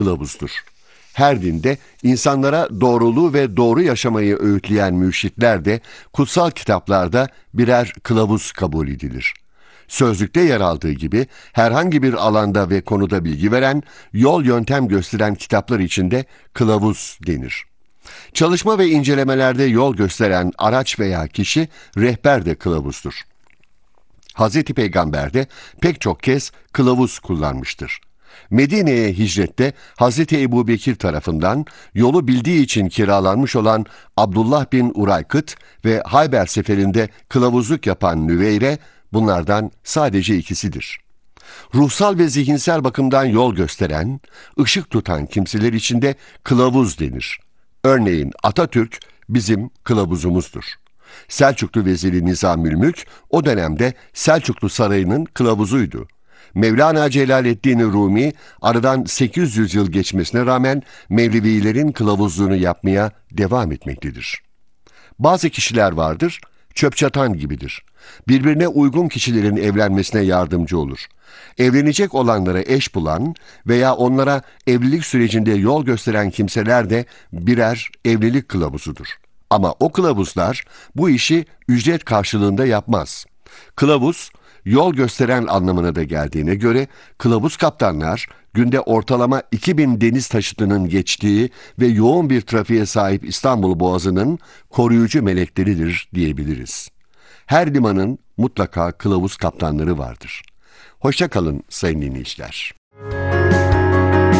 kılavuzdur. Her dinde insanlara doğruluğu ve doğru yaşamayı öğütleyen mürşitler de kutsal kitaplarda birer kılavuz kabul edilir. Sözlükte yer aldığı gibi herhangi bir alanda ve konuda bilgi veren, yol yöntem gösteren kitaplar için de kılavuz denir. Çalışma ve incelemelerde yol gösteren araç veya kişi rehber de kılavuzdur. Hz. Peygamber de pek çok kez kılavuz kullanmıştır. Medine'ye hicrette Hz. Ebubekir tarafından yolu bildiği için kiralanmış olan Abdullah bin Uraykıt ve Hayber seferinde kılavuzluk yapan Nüveyre bunlardan sadece ikisidir. Ruhsal ve zihinsel bakımdan yol gösteren, ışık tutan kimseler için de kılavuz denir. Örneğin Atatürk bizim kılavuzumuzdur. Selçuklu Veziri Nizamülmülk o dönemde Selçuklu Sarayı'nın kılavuzuydu. Mevlana Celaleddin Rumi aradan 800 yıl geçmesine rağmen Mevlevilerin kılavuzluğunu yapmaya devam etmektedir. Bazı kişiler vardır, çöp çatan gibidir. Birbirine uygun kişilerin evlenmesine yardımcı olur. Evlenecek olanlara eş bulan veya onlara evlilik sürecinde yol gösteren kimseler de birer evlilik kılavuzudur. Ama o kılavuzlar bu işi ücret karşılığında yapmaz. Kılavuz, yol gösteren anlamına da geldiğine göre kılavuz kaptanlar günde ortalama 2000 deniz taşıtının geçtiği ve yoğun bir trafiğe sahip İstanbul Boğazı'nın koruyucu melekleridir diyebiliriz. Her limanın mutlaka kılavuz kaptanları vardır. Hoşça kalın sayın dinleyiciler.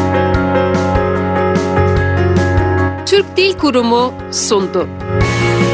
Türk Dil Kurumu sundu.